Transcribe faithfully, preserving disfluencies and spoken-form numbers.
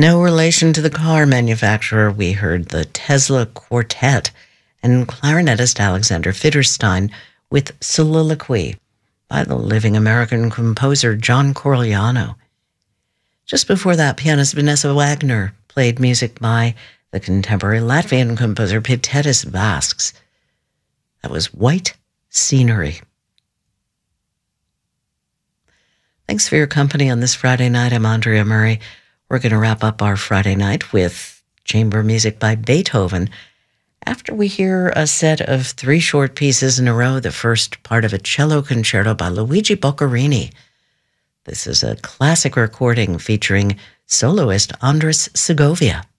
No relation to the car manufacturer. We heard the Tesla Quartet and clarinetist Alexander Fitterstein with Soliloquy by the living American composer John Corigliano. Just before that, pianist Vanessa Wagner played music by the contemporary Latvian composer Pitetis Vasks. That was White Scenery. Thanks for your company on this Friday night. I'm Andrea Murray. We're going to wrap up our Friday night with chamber music by Beethoven after we hear a set of three short pieces in a row, the first part of a cello concerto by Luigi Boccherini. This is a classic recording featuring soloist Andres Segovia.